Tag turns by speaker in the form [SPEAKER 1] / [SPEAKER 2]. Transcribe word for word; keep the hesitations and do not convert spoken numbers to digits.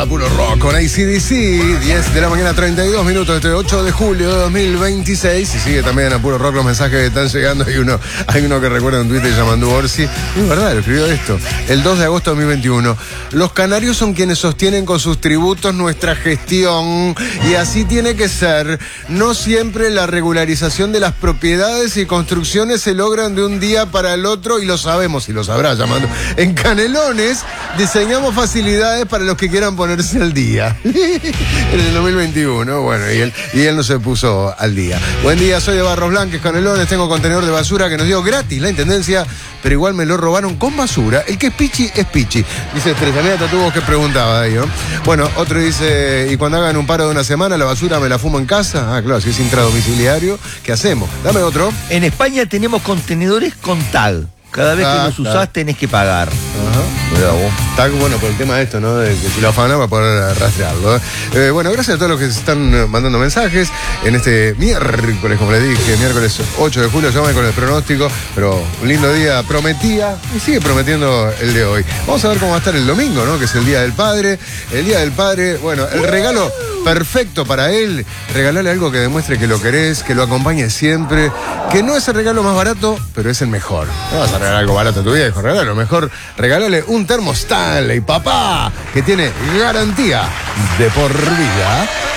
[SPEAKER 1] A puro rock con A C D C, diez de la mañana, treinta y dos minutos, este ocho de julio de dos mil veintiséis. Y sigue también a puro rock los mensajes que están llegando. Hay uno, hay uno que recuerda en Twitter llamando Orsi. Es verdad, lo escribió esto. El dos de agosto de dos mil veintiuno. Los canarios son quienes sostienen con sus tributos nuestra gestión. Y así tiene que ser. No siempre la regularización de las propiedades y construcciones se logran de un día para el otro. Y lo sabemos, y lo sabrá llamando. En Canelones diseñamos facilidades para los que quieran poner al día. En el dos mil veintiuno, bueno, y él, y él no se puso al día. Buen día, soy de Barros Blanques, Canelones, tengo contenedor de basura que nos dio gratis la intendencia, pero igual me lo robaron con basura. El que es pichi, es pichi. Dice Estresaneta, tuvo que preguntaba ahí, ¿no? Bueno, otro dice, y cuando hagan un paro de una semana, la basura me la fumo en casa. Ah, claro, si es intradomiciliario, ¿qué hacemos? Dame otro.
[SPEAKER 2] En España tenemos contenedores con tag. Cada vez
[SPEAKER 1] Ah,
[SPEAKER 2] que los usás
[SPEAKER 1] claro.
[SPEAKER 2] tenés que pagar.
[SPEAKER 1] Ajá.
[SPEAKER 2] Mirá vos.
[SPEAKER 1] Está bueno por el tema de esto, ¿no? De que si lo afanan va a poder rastrearlo. ¿eh? Eh, bueno, gracias a todos los que se están eh, mandando mensajes en este miércoles, como les dije, miércoles ocho de julio, llaman con el pronóstico, pero un lindo día prometía y sigue prometiendo el de hoy. Vamos a ver cómo va a estar el domingo, ¿no? Que es el Día del Padre. El Día del Padre, bueno, el regalo perfecto para él, regalarle algo que demuestre que lo querés, que lo acompañe siempre, que no es el regalo más barato, pero es el mejor. No vas a regalar algo barato a tu viejo, regala lo mejor, regálale un termo Stanley, papá, que tiene garantía de por vida.